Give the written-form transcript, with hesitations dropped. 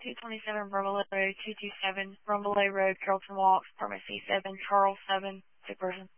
227 Brumley Road, 227 Brumley Road, Carrollton Walks, apartment C7, Charles 7, sick person.